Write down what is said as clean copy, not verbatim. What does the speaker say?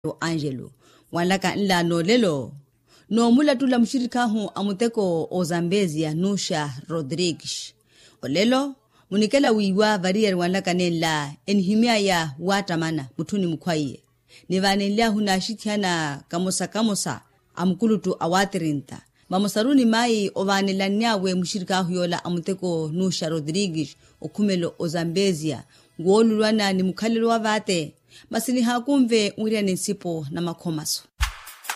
Angelo walaka nla no lelo no mula tula mshirika hu amuteko o Zambezia Nusha Rodrigues olelo munikela wiwa varier walaka nela enhimia ya watamana mutuni mkwaiye nivanenlia hunashitiana kamosa amkulutu awatirinta mamosaruni mai ovanelaniawe mshirika hu yola amuteko Nusha Rodrigues okumelo o Zambezia ngolulwana ni mukhalelo wavate masini hakumve uria nensipo na makhomaso